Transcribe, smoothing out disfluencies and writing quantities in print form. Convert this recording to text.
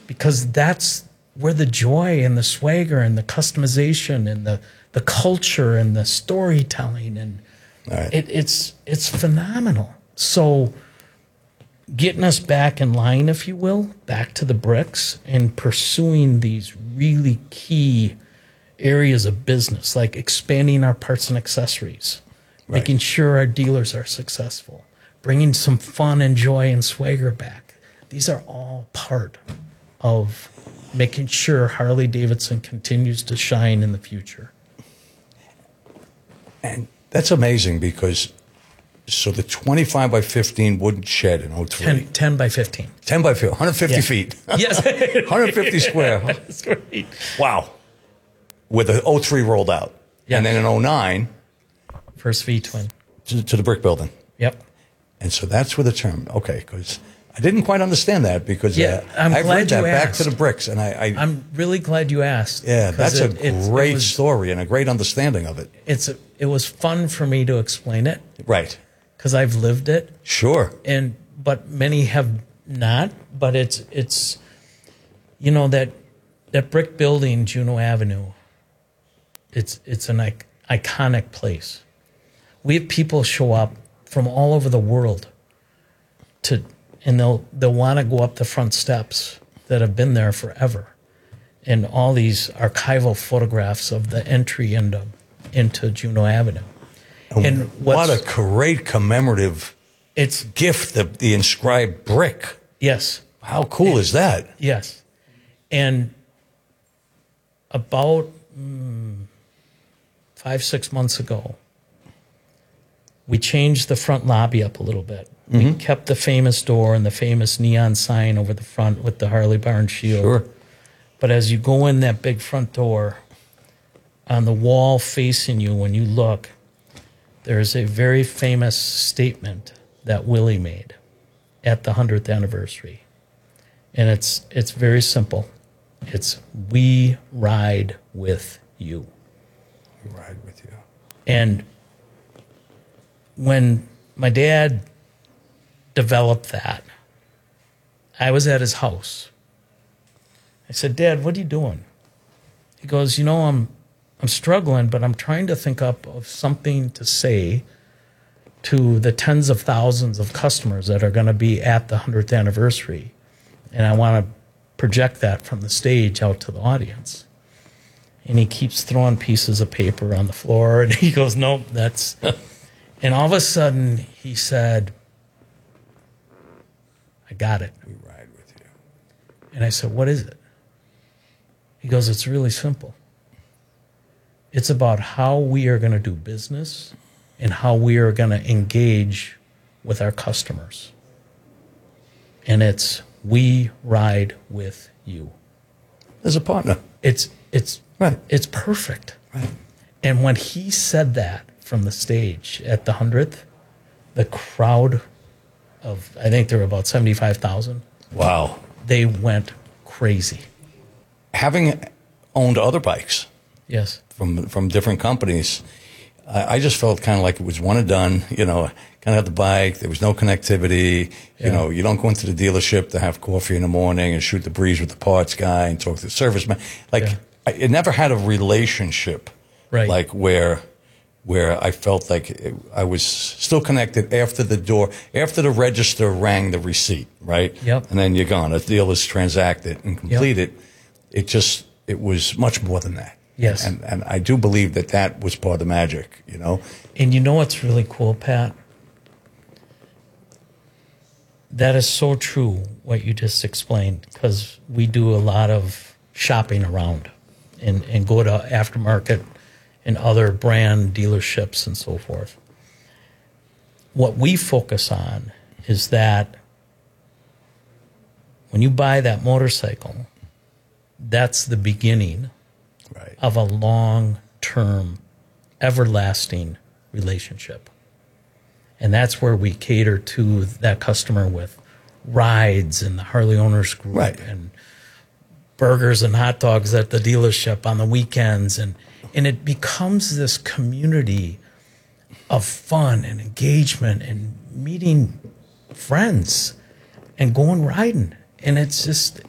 because that's where the joy and the swagger and the customization and the culture and the storytelling and Right. it's phenomenal. So getting us back in line, if you will, back to the bricks and pursuing these really key areas of business, like expanding our parts and accessories, Right. making sure our dealers are successful, bringing some fun and joy and swagger back. These are all part of making sure Harley Davidson continues to shine in the future. And that's amazing because, so the 25 by 15 wooden shed in 03. 10 by 15. 10 by 15, 150 Yeah. feet. Yes. 150 square. That's right. Wow. With the 03 rolled out. Yeah. And then in 09 First V-twin. to the brick building. Yep. And so that's where the term, okay, because I didn't quite understand that because Yeah, I'm I've glad read that you back asked. to the bricks. And I'm really glad you asked. yeah, 'cause that's a it great was- story and a great understanding of it. It was fun for me to explain it Right. because I've lived it, Sure. but many have not. But it's you know that brick building, Juneau Avenue. It's an iconic place. We have people show up from all over the world and they'll want to go up the front steps that have been there forever, and all these archival photographs of the entry into Juneau Avenue. And What a great commemorative it's gift, the inscribed brick. yes, How cool is that? yes, and about 5-6 months ago, we changed the front lobby up a little bit. We kept the famous door and the famous neon sign over the front with the Harley Barn shield. Sure. But as you go in that big front door, on the wall facing you when you look, there's a very famous statement that Willie made at the 100th anniversary. And it's very simple. It's, "We ride with you." We ride with you. And when my dad developed that, I was at his house. I said, "Dad, what are you doing?" He goes, I'm struggling, but I'm trying to think up of something to say to the tens of thousands of customers that are going to be at the 100th anniversary. And I want to project that from the stage out to the audience." And he keeps throwing pieces of paper on the floor, and he goes, "Nope, that's..." And all of a sudden, he said, "I got it." We ride with you. And I said, "What is it?" He goes, "It's really simple. It's about how we are going to do business and how we are going to engage with our customers. And it's, we ride with you." As a partner. It's Right. It's perfect. Right. And when he said that from the stage at the 100th, the crowd of, I think there were about 75,000, Wow. they went crazy. Having owned other bikes Yes. from different companies, I just felt kind of like it was one and done. Kind of had the bike. There was no connectivity. Yeah. You don't go into the dealership to have coffee in the morning and shoot the breeze with the parts guy and talk to the service man. Yeah. It never had a relationship, Right. like where I felt like I was still connected after the register rang the receipt, right? Yep. And then you're gone. A deal is transacted and completed. It was much more than that. Yes. And I do believe that was part of the magic, And you know what's really cool, Pat? That is so true, what you just explained, because we do a lot of shopping around and go to aftermarket and other brand dealerships and so forth. What we focus on is that when you buy that motorcycle, that's the beginning Right. of a long-term, everlasting relationship. And that's where we cater to that customer with rides and the Harley Owners Group, Right. and burgers and hot dogs at the dealership on the weekends. And it becomes this community of fun and engagement and meeting friends and going riding. And it's